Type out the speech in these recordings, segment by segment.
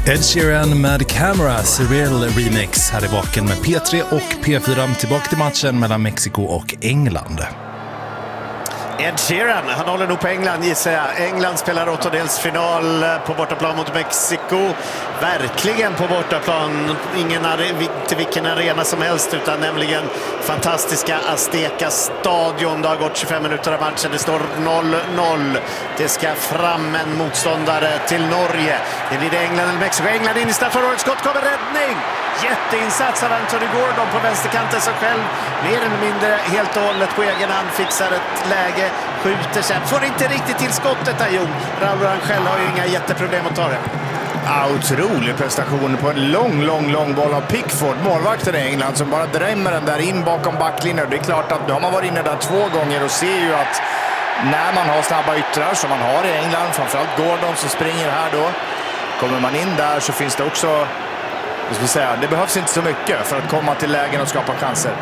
Ed Sheeran med Camera Surreal Remix här i Vaken med P3 och P4 tillbaka till matchen mellan Mexiko och England. Ed Sheeran, han håller nog på England gissar jag. England spelar åttondelsfinal på bortaplan mot Mexiko. Verkligen på bortaplan. Ingen till vilken arena som helst utan nämligen fantastiska Azteca stadion. Det har gått 25 minuter av matchen. Det står 0-0. Det ska fram en motståndare till Norge. Det blir det England eller Mexiko. England in i straffområdet. Skott kommer, räddning! Jätteinsats av Anthony Gordon på vänsterkanten som själv mer eller mindre helt och hållet på egen hand fixar ett läge, skjuter sen. Får inte riktigt till skottet där Jon. Raul Rangel har ju inga jätteproblem att ta det. Ja, otrolig prestation på en lång boll av Pickford, målvakten i England, som bara drämmer den där in bakom backlinjen. Det är klart att då har man varit inne där 2 gånger och ser ju att när man har snabba yttrar som man har i England, framförallt Gordon som springer här då, kommer man in där så finns det också, det behövs inte så mycket för att komma till lägen och skapa chanser.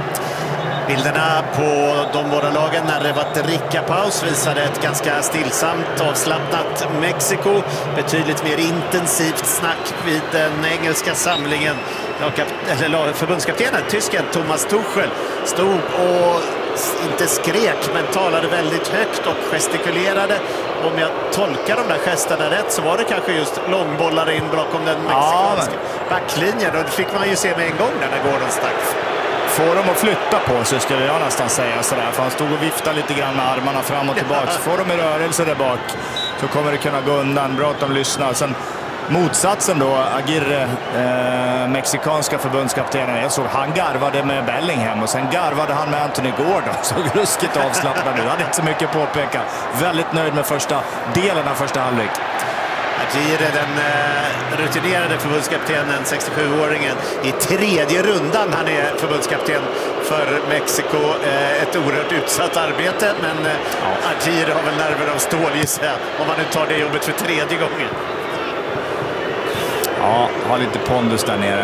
Bilderna på de båda lagen när det var drickapaus visade ett ganska stillsamt, avslappnat Mexiko. Betydligt mer intensivt snack vid den engelska samlingen. Förbundskaptenen, tysken Thomas Tuchel, stod och inte skrek men talade väldigt högt och gestikulerade. Om jag tolkar de där gesterna rätt så var det kanske just långbollar in bakom den mexikanska backlinjen. Och det fick man ju se med en gång när Gordon stack. Får de att flytta på så skulle jag nästan säga sådär. För han stod och viftade lite grann med armarna fram och tillbaka. Så får de i rörelse där bak så kommer det kunna gå undan. Bra att de lyssnar. Sen motsatsen då, Aguirre, mexikanska förbundskaptenen. Jag såg han garvade med Bellingham och sen garvade han med Anthony Gordon. Såg ruskigt avslappnad nu. Hade inte så mycket påpeka. Väldigt nöjd med första delen av första halvlek. Aguirre, den rutinerade förbundskaptenen, 67-åringen, i 3:e rundan han är förbundskapten för Mexiko. Ett oerhört utsatt arbete, men Aguirre har väl nerver av stål gissar jag, om man nu tar det jobbet för 3:e gången. Ja, har lite pondus där nere.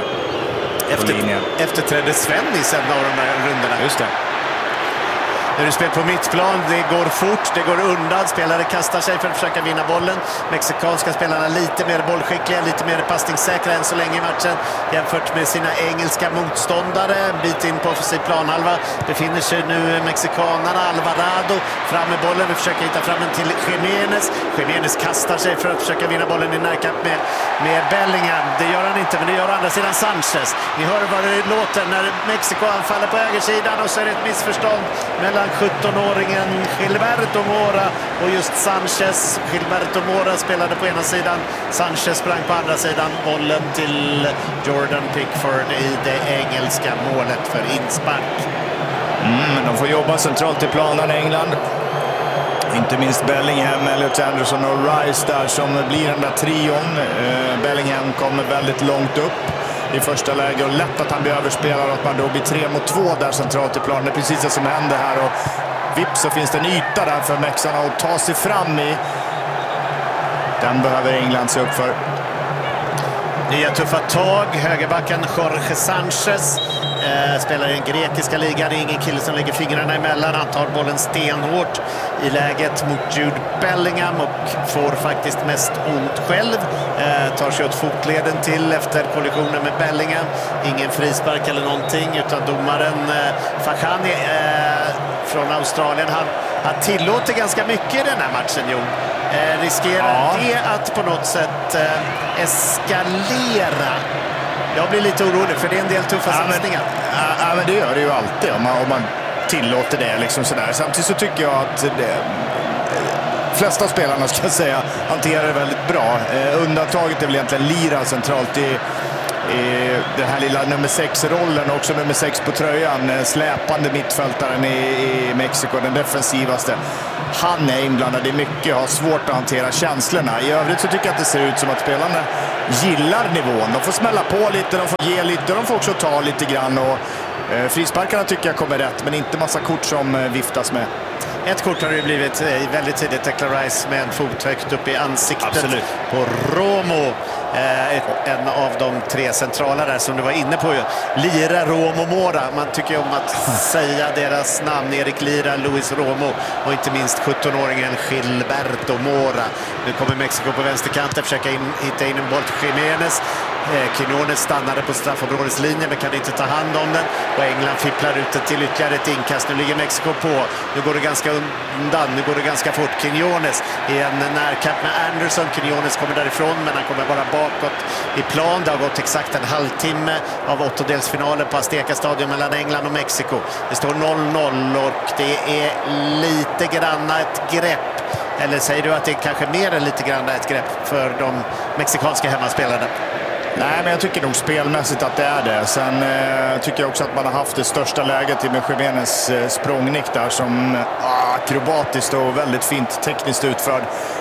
Efterträdde Sven i sen av de där rundorna. Just det. När du spelar på mittplan, det går fort, det går undan. Spelare kastar sig för att försöka vinna bollen. Mexikanska spelarna lite mer bollskickliga, lite mer passningssäkra än så länge i matchen jämfört med sina engelska motståndare. En bit in på offensiv planhalva befinner sig nu mexikanarna. Alvarado fram med bollen, vi försöker hitta fram den till Jiménez. Jiménez kastar sig för att försöka vinna bollen i närkamp med Bellingham. Det gör han inte, men det gör å andra sidan Sanchez. Ni hör vad det låter när Mexiko anfaller på högersidan och så är det ett missförstånd mellan 17-åringen Gilberto Mora och just Sanchez. Gilberto Mora spelade på ena sidan, Sanchez sprang på andra sidan. Bollen till Jordan Pickford i det engelska målet för inspark. De får jobba centralt i planen i England. Inte minst Bellingham, Elliot Anderson och Rice där som blir den där trion. Bellingham kommer väldigt långt upp i första läge och lätt att han blir överspelad och att man då blir 3-2 där centralt i planen. Det är precis det som händer här och vips så finns det en yta där för mexarna att ta sig fram i. Den behöver England se upp för. Nya tuffa tag, högerbacken Jorge Sanchez spelar i den grekiska ligan. Det är ingen kille som lägger fingrarna emellan. Han tar bollen stenhårt i läget mot Jude Bellingham och får faktiskt mest ont själv. Tar sig åt fotleden till efter kollisionen med Bellingham. Ingen frispark eller någonting utan domaren Fakhani från Australien. Han tillåter ganska mycket i den här matchen, Jon. Riskerar det att på något sätt eskalera? Jag blir lite orolig för det är en del tuffa satsningar. Men det gör det ju alltid om man tillåter det liksom sådär. Samtidigt så tycker jag att flesta spelarna ska jag säga hanterar det väldigt bra. Undantaget är väl egentligen Lira centralt i den här lilla nummer 6-rollen, också nummer 6 på tröjan, släpande mittfältaren i Mexiko, den defensivaste. Han är inblandad i mycket, har svårt att hantera känslorna. I övrigt så tycker jag att det ser ut som att spelarna gillar nivån. De får smälla på lite, de får ge lite, de får också ta lite grann och Frisparkarna tycker jag kommer rätt, men inte massa kort som viftas med. Ett kort har det blivit väldigt tidigt. Declan Rice med en fot högt upp i ansiktet. Absolut. På Romo. En av de 3 centrala där som du var inne på. Lira, Romo, Mora. Man tycker om att säga deras namn. Erik Lira, Luis Romo och inte minst 17-åringen Gilberto Mora. Nu kommer Mexiko på vänsterkanten, försöka hitta in en boll till Jiménez. Quiñones stannade på straffområdeslinjen men kan inte ta hand om den. Och England fipplar ut det till ytterligare ett inkast. Nu ligger Mexiko på. Nu går det ganska undan. Nu går det ganska fort. Quiñones i en närkamp med Anderson. Quiñones kommer därifrån men han kommer bara bakåt i plan. Det har gått exakt en halvtimme av åttondelsfinalen på Azteca Stadion mellan England och Mexiko. Det står 0-0 och det är lite grann ett grepp. Eller säger du att det är kanske mer än lite grann ett grepp för de mexikanska hemmaspelarna? Nej, men jag tycker nog spelmässigt att det är det. Sen tycker jag också att man har haft det största läget med Jiménez språngnick där som akrobatiskt och väldigt fint tekniskt utförd.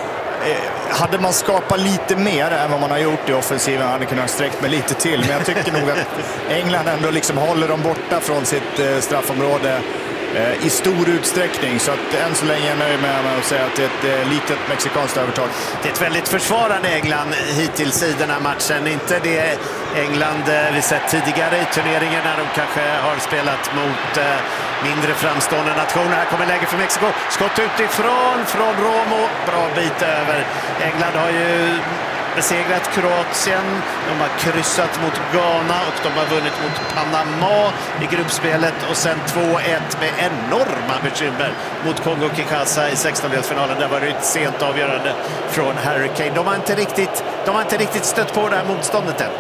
Hade man skapat lite mer än vad man har gjort i offensiven hade kunnat sträckt med lite till. Men jag tycker nog att England ändå liksom håller dem borta från sitt straffområde i stor utsträckning. Så att än så länge är jag nöjd med att säga att det är ett litet mexikanskt övertag. Det är ett väldigt försvarande England hittills i den här matchen. Inte det England vi sett tidigare i turneringen när de kanske har spelat mot mindre framstående nationer. Här kommer läge för Mexiko. Skott utifrån från Romo. Bra bit över. England har ju besegrat Kroatien, de har kryssat mot Ghana och de har vunnit mot Panama i gruppspelet och sen 2-1 med enorma bekymmer mot Kongo-Kinshasa i 16-delsfinalen. Där var det ett sent avgörande från Harry Kane. De har inte riktigt stött på det här motståndet än.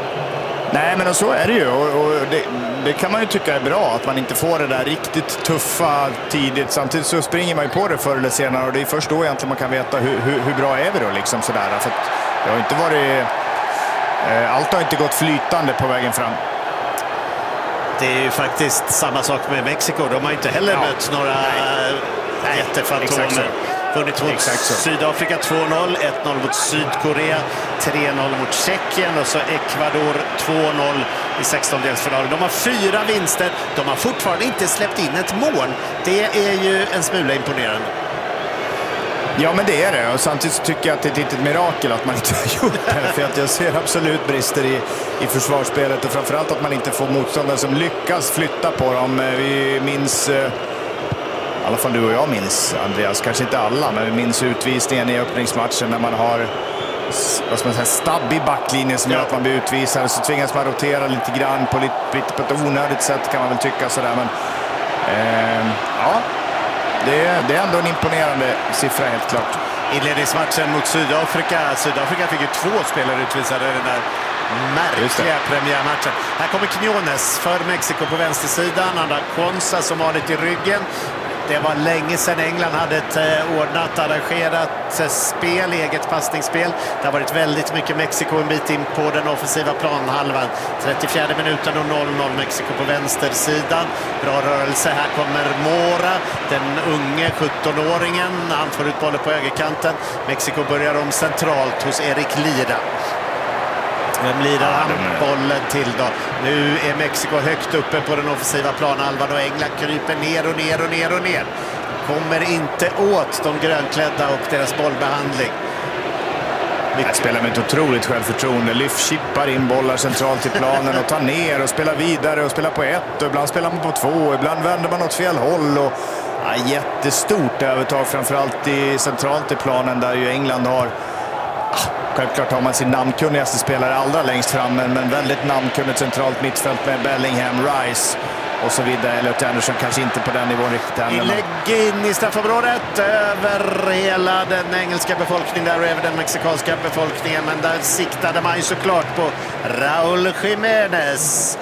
Nej, men så är det ju och det kan man ju tycka är bra att man inte får det där riktigt tuffa tidigt. Samtidigt så springer man ju på det förr eller senare och det är först då egentligen man kan veta hur bra är vi då liksom sådär. För att det har inte varit... allt har inte gått flytande på vägen fram. Det är ju faktiskt samma sak med Mexiko. De har inte heller mött några jättefantomer. Vunnit mot Sydafrika 2-0, 1-0 mot Sydkorea, 3-0 mot Tjeckien och så Ecuador 2-0 i 16-delsfinalen. De har 4 vinster. De har fortfarande inte släppt in ett mål. Det är ju en smula imponerande. Ja, men det är det. Och samtidigt så tycker jag att det är ett litet mirakel att man inte har gjort det. För att jag ser absolut brister i försvarsspelet. Och framförallt att man inte får motståndare som lyckas flytta på dem. Vi minns, i alla fall du och jag minns, Andreas, kanske inte alla, men vi minns utvisningen i öppningsmatchen när man har stabbig backlinje som gör att man blir utvisad. Så tvingas man rotera lite grann på ett onödigt sätt kan man väl tycka sådär. Men det är ändå en imponerande siffra helt klart. Inledningsmatchen mot Sydafrika. Sydafrika fick ju 2 spelare utvisade i den där märkliga premiärmatchen. Här kommer Quiñones för Mexiko på vänstersidan. Han har Konsa som har lite i ryggen. Det var länge sedan England hade ett ordnat, arrangerat spel, eget passningsspel. Det har varit väldigt mycket Mexiko en bit in på den offensiva planhalvan. 34 minuten och 0-0 Mexiko på vänstersidan. Bra rörelse. Här kommer Mora, den unge 17-åringen. Han får ut bollen på högerkanten. Mexiko börjar om centralt hos Erik Lira. Vem lirar han bollen till då? Nu är Mexiko högt uppe på den offensiva planhalvan och England kryper ner. Kommer inte åt de grönklädda och deras bollbehandling. Jag spelar med ett otroligt självförtroende. Chippar in bollar centralt i planen och tar ner och spelar vidare och spelar på 1. Och ibland spelar man på 2. Ibland vänder man åt fel håll. Och, jättestort övertag framförallt centralt i planen där ju England har... Självklart har man sin namnkunnigaste spelare allra längst fram, men väldigt namnkunnigt centralt mittfält med Bellingham, Rice och så vidare. Elliot Anderson kanske inte på den nivån riktigt än. Inlägg in i straffområdet över hela den engelska befolkningen där och över den mexikanska befolkningen. Men där siktade man ju såklart på Raúl Jiménez.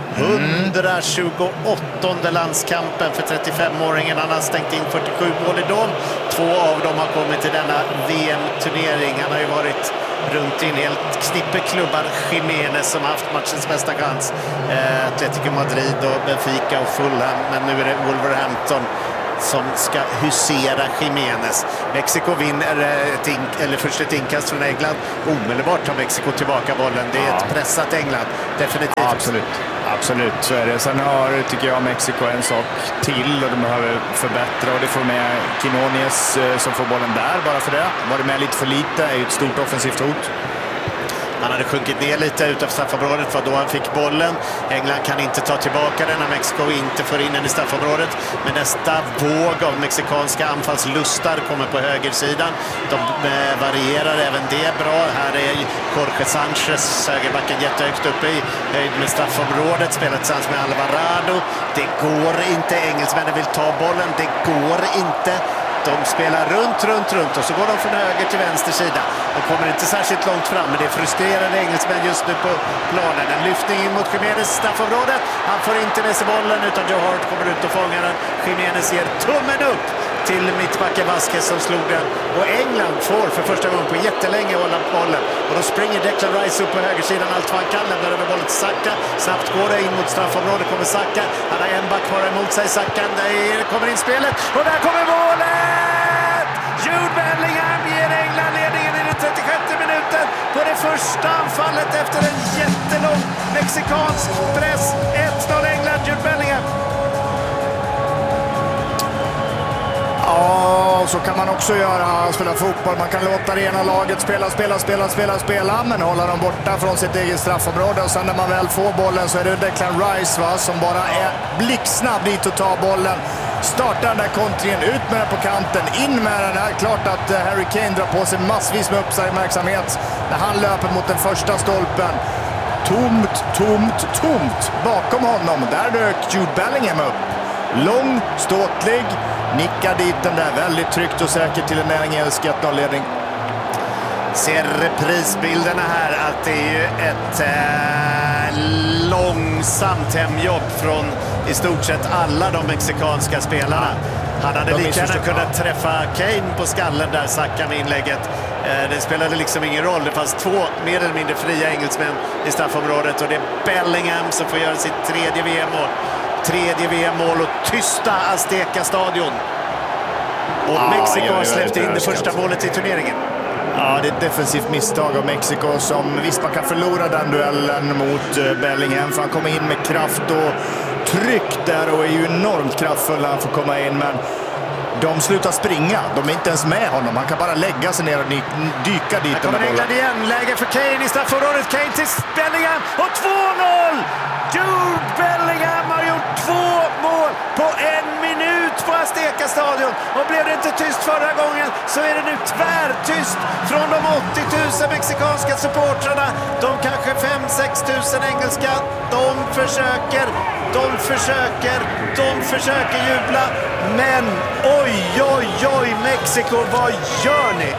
128:e landskampen för 35-åringen. Han har stängt in 47 mål i dem. 2 av dem har kommit till denna VM-turnering. Han har ju varit runt i en helt knippe klubbar. Jiménez som haft matchens bästa chans. Atletico Madrid och Benfica och Fulham. Men nu är det Wolverhampton som ska husera Jiménez. Mexiko vinner först ett inkast från England. Omedelbart tar Mexiko tillbaka bollen. Det är ett pressat England, definitivt. Ja, absolut. Absolut, så är det. Sen tycker jag, Mexiko en sak till och de behöver förbättra, och det får med Quinones som får bollen där bara för det. Var det med lite för lite, är ju ett stort offensivt hot. Han hade sjunkit ner lite utanför straffområdet för då han fick bollen. England kan inte ta tillbaka den när Mexiko inte får in den i straffområdet. Men nästa våg av mexikanska anfallslustar kommer på högersidan. De varierar även det bra. Här är Jorge Sanchez, högerbacken, jättehögt uppe i höjd med straffområdet. Spelar tillsammans med Alvarado. Det går inte. Engelsmännen vill ta bollen. Det går inte. De spelar runt och så går de från höger till vänster sida. De kommer inte särskilt långt fram, men det är frustrerade engelsmän just nu på planen. En lyftning in mot Jiménez straffområdet. Han får inte med sig bollen utan Joe Hart kommer ut och fångar den. Jiménez ger tummen upp till mittbacken Vasquez som slog den. Och England får för första gången på jättelänge hålla bollen. Och då springer Declan Rice upp på högersidan allt vad han kan. Lämnar över bollen till Saka. Snabbt går det in mot straffområdet. Kommer Saka. Han har en back bara emot sig. Saka. Där kommer in spelet. Och där kommer målet! Jude Bellingham ger England ledningen i den 36:e minuten på det första anfallet efter en jättelång mexikansk press. 1-0 England, Jude Bellingham. Ja, så kan man också göra. Spela fotboll. Man kan låta det ena laget spela, men hålla dem borta från sitt eget straffområde. Och sen när man väl får bollen så är det Declan Rice, va, som bara är blixtsnabb dit och tar bollen. Startar den där kontringen, ut med den på kanten, in med den här. Klart att Harry Kane drar på sig massvis med uppmärksamhet när han löper mot den första stolpen. Tomt bakom honom. Där dök Jude Bellingham upp. Lång, ståtlig, nickar dit den där väldigt tryggt och säkert till en engelsk 1-0-ledning. Ser reprisbilderna här att det är ju ett långsamt hemjobb från i stort sett alla de mexikanska spelarna. Han hade lika gärna kunnat träffa Kane på skallen där, Saka med inlägget. Det spelade liksom ingen roll. Det fanns två mer eller mindre fria engelsmän i straffområdet och det är Bellingham som får göra sitt tredje VM-mål. Tredje VM-mål och tysta Azteca-stadion. Och Mexiko har släppt in det första målet i turneringen. Ja, det är ett defensivt misstag av Mexiko som visst man kan förlora den duellen mot Bellingham, för han kommer in med kraft och tryck där och är ju enormt kraftfull när han får komma in, men de slutar springa. De är inte ens med honom. Han kan bara lägga sig ner och dyka dit. Här kommer England igen. Läge för Kane i straffområdet. Kane till Bellingham och 2-0! Jude Bellingham har gjort 2 mål på 1 minut på Azteca-stadion. Och blev det inte tyst förra gången så är det nu tvärtyst från de 80 000 mexikanska supportrarna. De kanske 5-6 000 engelska. De försöker jubla. Men oj, Mexiko, vad gör ni?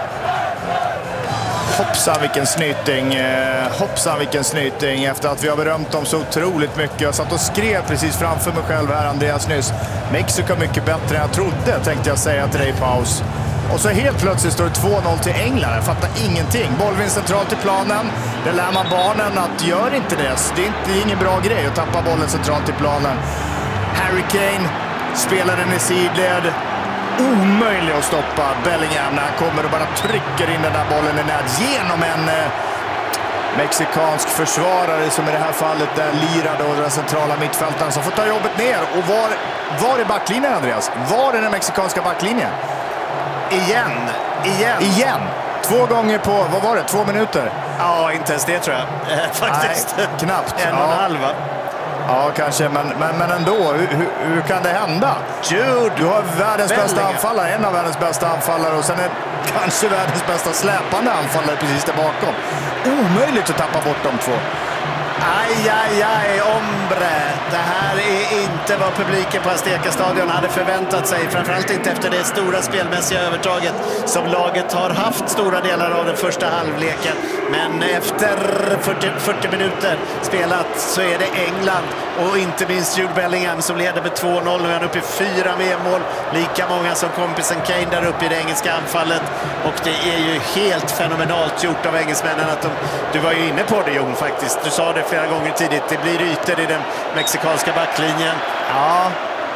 Hoppsan vilken snyting efter att vi har berömt dem så otroligt mycket. Jag satt och skrev precis framför mig själv här, Andreas, nyss. Mexiko mycket bättre än jag trodde, tänkte jag säga till dig i paus. Och så helt plötsligt står det 2-0 till England. Jag fattar ingenting. Bollvinst centralt i planen. Det lär man barnen att gör inte det. Det är ingen bra grej att tappa bollen centralt i planen. Harry Kane spelar den i sidled. Omöjlig att stoppa Bellingham när han kommer och bara trycker in den där bollen i nät genom en mexikansk försvarare som i det här fallet är lirad och den centrala mittfältaren som får ta jobbet ner. Och var är backlinjen, Andreas? Var är den mexikanska backlinjen? Igen. 2 gånger på, vad var det, 2 minuter? Ja, inte ens det tror jag. Faktiskt. Nej, knappt. 1,5 va? Ja, kanske, men ändå. Hur kan det hända? Jude, du har världens bästa anfallare, en av världens bästa anfallare och sen är kanske världens bästa släpande anfallare precis där bakom. Omöjligt att tappa bort de två. Aj, hombre. Det här är inte vad publiken på Azteca-stadion hade förväntat sig. Framförallt inte efter det stora spelmässiga övertaget som laget har haft stora delar av den första halvleken. Men efter 40 minuter spelat så är det England och inte minst Jude Bellingham som leder med 2-0. Nu är han uppe i 4 VM-mål. Lika många som kompisen Kane där uppe i det engelska anfallet. Och det är ju helt fenomenalt gjort av engelsmännen att du var ju inne på det, Jon, faktiskt. Du sa det flera gånger tidigt. Det blir ytor i den mexikanska backlinjen. Ja,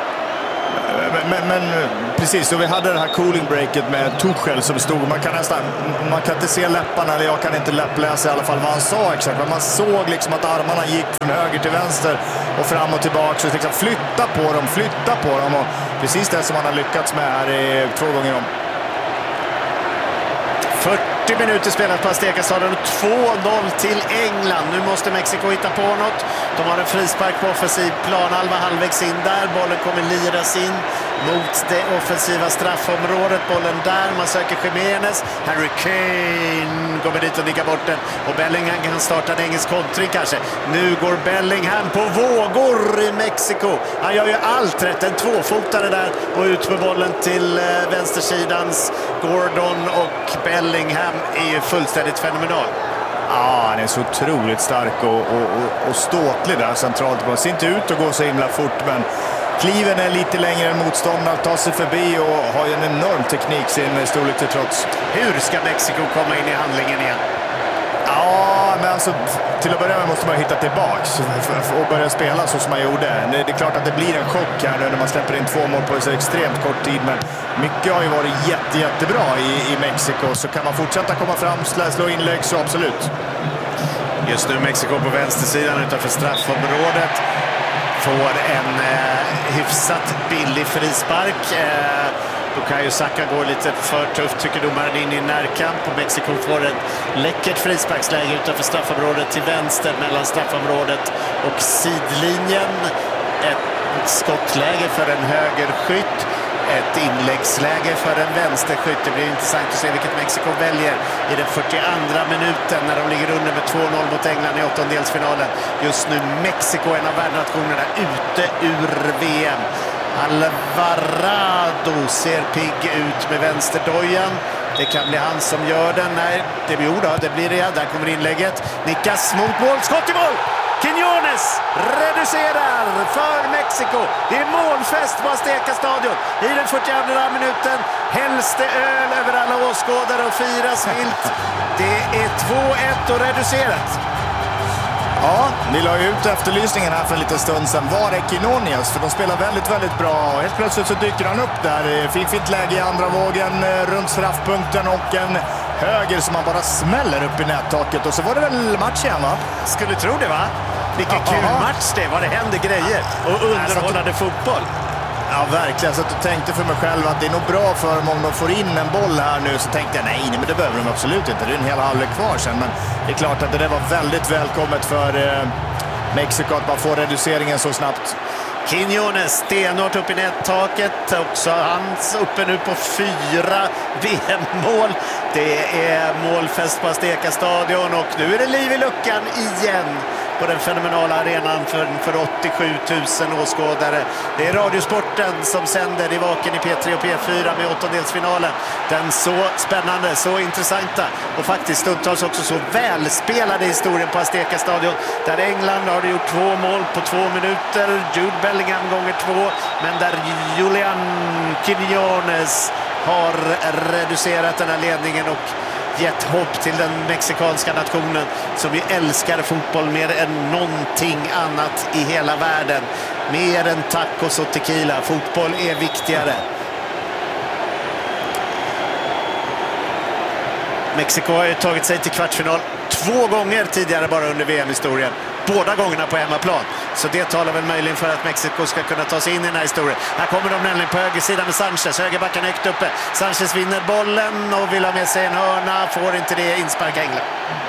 men precis. Och vi hade det här cooling breaket med Tuchel som stod. Man kan inte se läpparna, eller jag kan inte läppläsa i alla fall vad han sa exakt. Men man såg liksom att armarna gick från höger höger till vänster och fram och tillbaka. Så liksom flytta på dem. Och precis det som han har lyckats med här 2 gånger om. 40 minuter spelat på Azteca-stadion och 2-0 till England. Nu måste Mexiko hitta på något. De har en frispark på offensiv planhalva halvvägs in där. Bollen kommer liras in mot det offensiva straffområdet. Bollen där, man söker Jiménez. Harry Kane kommer dit och nickar bort den. Och Bellingham kan starta en engelsk kontring kanske. Nu går Bellingham på vågor i Mexiko. Han gör ju allt rätt. En tvåfotare där och ut med bollen till vänstersidans Gordon, och Bellingham är ju fullständigt fenomenal. Ja, han är så otroligt stark och ståtlig där centralt. Det ser inte ut att gå så himla fort, men kliven är lite längre än motståndaren, tar sig förbi och har ju en enorm teknik sin storlek till trots. Hur ska Mexiko komma in i handlingen igen? Ja, men alltså, till att börja med måste man hitta tillbaks och börja spela så som man gjorde. Det är klart att det blir en chock här nu när man släpper in 2 mål på så extremt kort tid, men mycket har ju varit jättebra i Mexiko. Så kan man fortsätta komma fram, slå inlägg, så absolut. Just nu Mexiko på vänstersidan utanför straffområdet får en hyfsat billig frispark. Bukayo Saka går lite för tufft, tycker domaren, in i närkamp. Och Mexiko får ett läckert frisparksläge utanför straffområdet till vänster mellan straffområdet och sidlinjen. Ett skottläge för en högerskytt. Ett inläggsläge för en vänsterskytt. Det blir intressant att se vilket Mexiko väljer i den 42:a minuten när de ligger under med 2-0 mot England i åttondelsfinalen. Just nu Mexiko, en av världsnationerna, ute ur VM. Alvarado ser pigg ut med vänsterdojan. Det kan bli han som gör den. Nej, det blir det. Där kommer inlägget. Nickas mot mål. Skott i mål! Quiñones reducerar för Mexiko. Det är målfest på Azteca-stadion. I den 42:a minuten hälls det öl över alla åskådare och firas vilt. Det är 2-1 och reducerat. Ja, vi la ju ut efterlysningen här för en liten stund sedan. Var är Quiñones? För de spelar väldigt bra. Och helt plötsligt så dyker han upp där. Fint läge i andra vågen runt straffpunkten och en höger som man bara smäller upp i nättaket. Och så var det väl match igen, va? Skulle tro det, va? Vilken kul match det var. Det händer grejer. Och underhållande fotboll. Ja, verkligen. Så jag tänkte för mig själv att det är nog bra för dem om de får in en boll här nu. Så tänkte jag, nej, men det behöver de absolut inte. Det är en hel halvlek kvar sen. Men det är klart att det där var väldigt välkommet för Mexiko att man får reduceringen så snabbt. Quiñones stenhårt upp i nättaket. Också hans uppe nu på 4 VM-mål. Det är målfest på Azteca-stadion och nu är det liv i luckan igen på den fenomenala arenan för 87 000 åskådare. Det är Radiosporten som sänder i vaken i P3 och P4 med åttondelsfinalen. Den så spännande, så intressanta och faktiskt stundtals också så välspelade historien på Azteca-stadion. Där England har gjort 2 mål på 2 minuter. Jude Bellingham gånger 2. Men där Julian Quiñones har reducerat den här ledningen och gett hopp till den mexikanska nationen som ju älskar fotboll mer än någonting annat i hela världen. Mer än tacos och tequila. Fotboll är viktigare. Mexiko har ju tagit sig till kvartsfinal 2 gånger tidigare bara under VM-historien. Båda gångerna på hemmaplan. Så det talar väl möjligen för att Mexiko ska kunna ta sig in i den här historien. Här kommer de nämligen på högersidan med Sanchez. Högerbacken högt uppe. Sanchez vinner bollen och vill ha med sig en hörna. Får inte det, insparka England.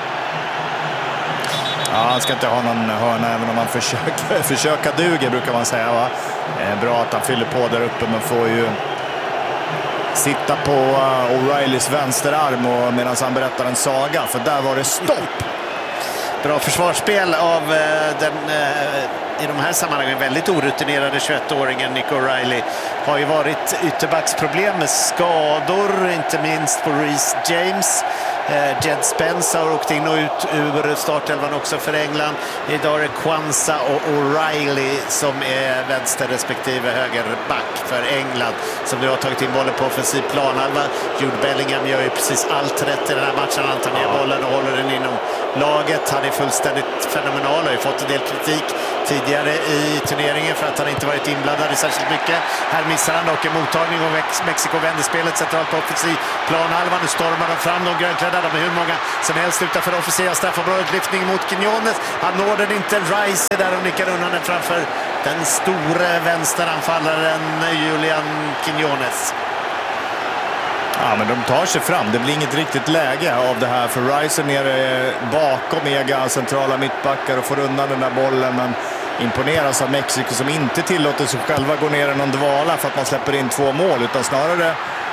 Ja, han ska inte ha någon hörna även om han försöka duger, brukar man säga, va? Bra att han fyller på där uppe, men får ju sitta på O'Reillys vänsterarm och medan han berättar en saga, för där var det stopp. Bra försvarsspel av den i de här sammanhangen väldigt orutinerade 21-åringen Nick O'Reilly. Har ju varit ytterbacksproblem med skador, inte minst på Reece James. Jed Spence har åkt in och ut ur startelvan också för England. Idag är det Kwanza och O'Reilly som är vänster respektive högerback för England, som nu har tagit in bollen på offensiv planhalva. Jude Bellingham gör ju precis allt rätt i den här matchen. Han tar ner bollen och håller den inom laget. Han är fullständigt fenomenal och har ju fått en del kritik tidigare i turneringen för att han inte varit inblandad i särskilt mycket. Här missar han dock en mottagning och Mexiko vänder spelet centralt på offensiv planhalvan. Nu stormar de fram, de grönklädda. De är hur många som helst utanför det offensiva straffområdet. Lyftning mot Quiñones. Han når den inte. Rice är där och nickar undan den framför den stora vänsteranfallaren Julian Quiñones. Ja, men de tar sig fram. Det blir inget riktigt läge av det här för Rice är nere bakom Ega centrala mittbackar och får undan den där bollen, men imponeras av Mexiko som inte tillåter sig själva gå ner i någon dvala för att man släpper in 2 mål, utan snarare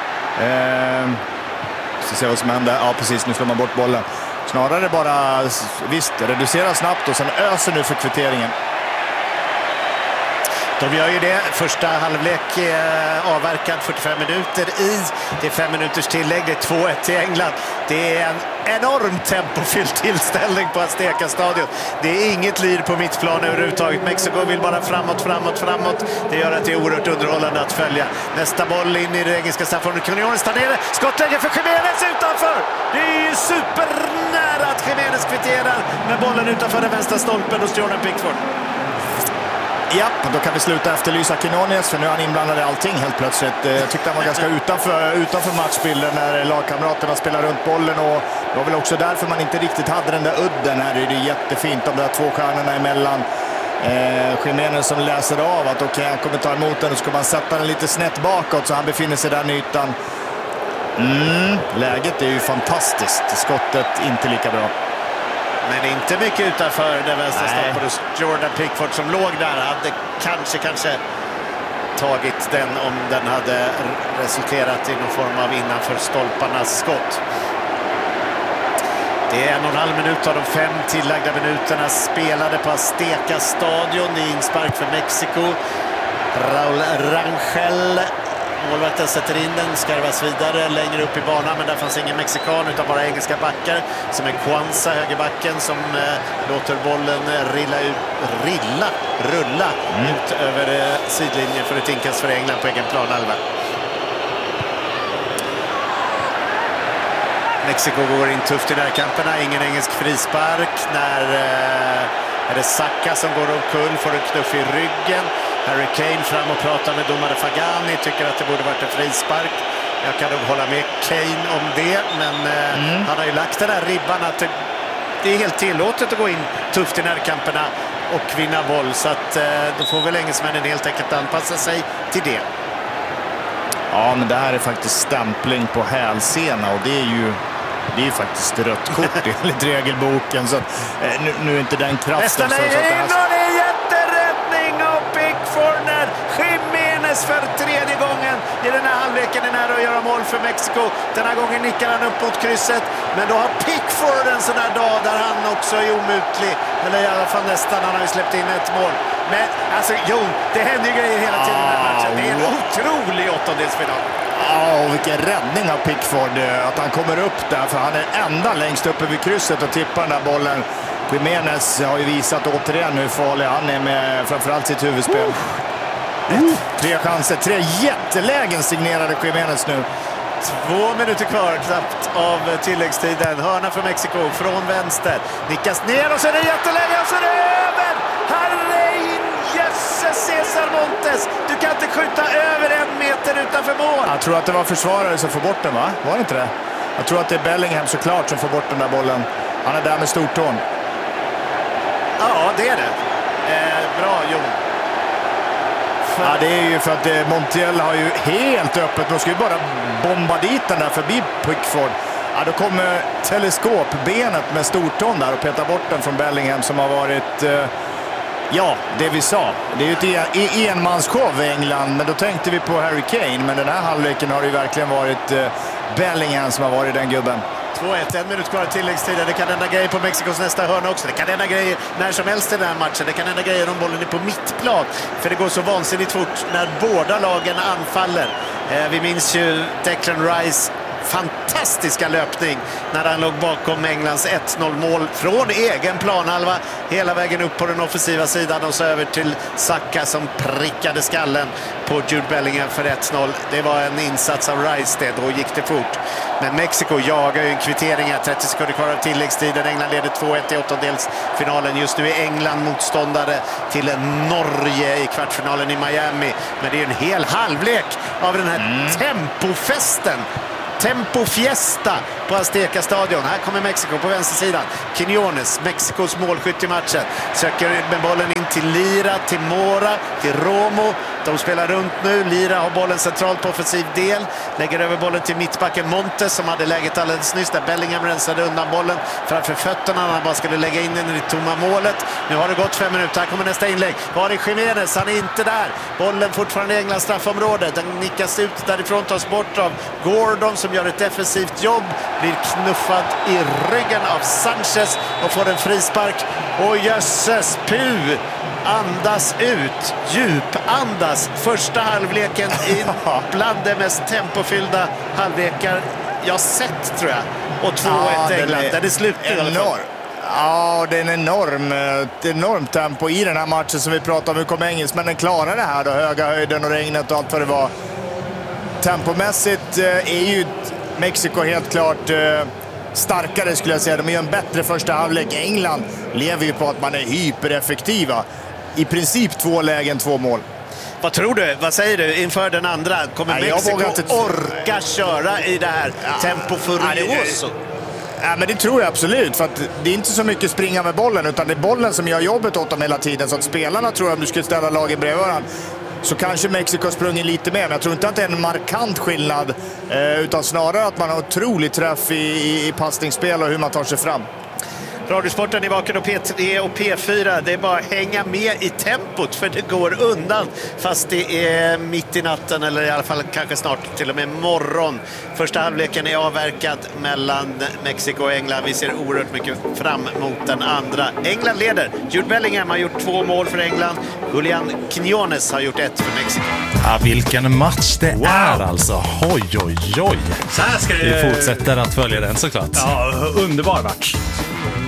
ska se vad som händer. Ja, precis, nu slår man bort bollen. Snarare bara, visst, reducera snabbt och sen öser nu för kvitteringen. De gör ju det. Första halvlek avverkad 45 minuter i. Det är 5 minuters tillägg. Det är 2-1 till England. Det är en enorm tempofylld tillställning på Azteca-stadion. Det är inget lir på mittplan överhuvudtaget. Mexiko vill bara framåt. Det gör att det är oerhört underhållande att följa. Nästa boll in i det engelska straffområdet. Quiñones tar ner det. Skottläge för Jiménez utanför. Det är ju supernära att Jiménez kvitterar med bollen utanför den vänstra stolpen hos Jordan Pickford. Ja, då kan vi sluta efterlysa Quiñones, för nu är han inblandad i allting helt plötsligt. Jag tyckte han var ganska utanför matchbilden när lagkamraterna spelar runt bollen, och det var väl också därför man inte riktigt hade den där udden. Här är det jättefint, de där 2 stjärnorna emellan. Jiménez som läser av att okej, han kommer ta emot den och så ska man sätta den lite snett bakåt så han befinner sig där i ytan. Läget är ju fantastiskt. Skottet inte lika bra. Men inte mycket utanför den vänstra stolpen. Jordan Pickford som låg där hade kanske tagit den om den hade resulterat i någon form av innanför stolparnas skott. Det är 1,5 minut av de 5 tillagda minuterna spelade på Azteca-stadion. Det är inspark för Mexiko. Raúl Rangel, målvakten, sätter in den, skarvas vidare längre upp i banan, men där fanns ingen mexikan utan bara engelska backar som är Kwanza, högerbacken, som låter bollen rulla ut över sidlinjen för ett inkast för England på egen planhalva. Mexiko går in tufft i närkamperna, ingen engelsk frispark. När är det Saka som går omkull, får en knuff i ryggen. Harry Kane fram och pratar med domare Fagani, tycker att det borde varit en frispark. Jag kan nog hålla med Kane om det, men han har ju lagt den här ribban att det är helt tillåtet att gå in tufft i närkamperna och vinna boll, så att då får väl engelsmännen helt enkelt anpassa sig till det. Ja, men det här är faktiskt stämpling på hälsena, och det är ju faktiskt rött kort enligt regelboken, så nu är inte den kraften. Nästa läge in, och det är jätteräddning av Pickford när Jiménez för 3:e gången i den här halvleken är nära att göra mål för Mexiko. Den här gången nickar han upp mot krysset, men då har Pickford en sån här dag där han också är omutlig, eller i alla fall nästan. Han har ju släppt in ett mål. Men alltså, det händer ju grejer hela tiden i den här matchen. Det är en otrolig åttondelsfinal. Ja, och vilken räddning av Pickford att han kommer upp där, för han är ända längst uppe vid krysset och tippar den där bollen. Jiménez har ju visat återigen hur farlig han är med framförallt sitt huvudspel. 3 chanser, 3 jättelägen signerade Jiménez nu. 2 minuter kvar knappt av tilläggstiden. Hörna för Mexiko från vänster. Nickas ner och så är det jätteläge och så är det över! Jösses Cesar Montes! Du kan inte skjuta över 1 meter utanför mål. Jag tror att det var försvarare som får bort den, va? Var det inte det? Jag tror att det är Bellingham såklart som får bort den där bollen. Han är där med stortån. Ja, det är det. Bra, Jon. Ja, det är ju för att Montiel har ju helt öppet. De ska ju bara bomba dit den där förbi Pickford. Ja, då kommer teleskopbenet med stortån där och petar bort den från Bellingham som har varit... Ja, det vi sa. Det är ju ett enmansshow i England, men då tänkte vi på Harry Kane. Men den här halvleken har det ju verkligen varit Bellingham som har varit den gubben. 2-1, 1 minut kvar i tilläggstiden. Det kan hända grejer på Mexikos nästa hörna också. Det kan hända grejer när som helst i den här matchen. Det kan hända grejer om bollen är på mittplan. För det går så vansinnigt fort när båda lagen anfaller. Vi minns ju Declan Rice fantastiska löpning när han låg bakom Englands 1-0-mål från egen planhalva hela vägen upp på den offensiva sidan och så över till Saka som prickade skallen på Jude Bellingham för 1-0. Det var en insats av Rice, då gick det fort. Men Mexiko jagar ju en kvittering här, 30 sekunder kvar av tilläggstiden. England leder 2-1 i åttondelsfinalen. Just nu är England motståndare till Norge i kvartsfinalen i Miami. Men det är en hel halvlek av den här tempofesten. Tempo Fiesta på Azteca stadion. Här kommer Mexiko på vänstersidan. Quiñones, Mexikos målskytt i matchen. Söker med bollen in till Lira, till Mora, till Romo. De spelar runt nu. Lira har bollen centralt på offensiv del. Lägger över bollen till mittbacken Montes som hade läget alldeles nyss där Bellingham rensade undan bollen framför fötterna när han bara skulle lägga in den i tomma målet. Nu har det gått 5 minuter. Här kommer nästa inlägg. Var är Jiménez? Han är inte där. Bollen fortfarande i Englands straffområde. Den nickas ut därifrån, tas bort av Gordon som gör ett defensivt jobb. Blir knuffad i ryggen av Sanchez och får en frispark. Och jösses, andas ut, djupandas. Första halvleken in bland de mest tempofyllda halvlekar jag sett, tror jag. Och 2-1 England, där det slutar i alla fall. Ja, det är en enorm tempo i den här matchen som vi pratar om. Hur kommer engelsmännen klara det här då? Höga höjden och regnet och allt vad det var. Tempomässigt är ju Mexiko helt klart starkare, skulle jag säga. De gör en bättre första halvlek. England lever ju på att man är hypereffektiva. I princip 2 lägen, 2 mål. Vad tror du? Vad säger du inför den andra? Kommer Mexiko orka köra i det här tempo furioso? Ja, men det tror jag absolut, för att det är inte så mycket springa med bollen, utan det är bollen som gör jobbet åt dem hela tiden. Så att spelarna, tror jag, om du skulle ställa lagen bredvid varandra, så kanske Mexiko sprungit lite mer. Men jag tror inte att det är en markant skillnad, utan snarare att man har otroligt träff i passningsspel och hur man tar sig fram. Radiosporten i baken och P3 och P4. Det är bara att hänga med i tempot, för det går undan fast det är mitt i natten, eller i alla fall kanske snart till och med morgon. Första halvleken är avverkad mellan Mexiko och England. Vi ser oerhört mycket fram mot den andra. England leder. Jude Bellingham har gjort 2 mål för England. Julian Quiñones har gjort 1 för Mexiko. Ja, vilken match det är alltså. Oj. Så här ska Vi fortsätter att följa den, såklart. Ja, underbar match.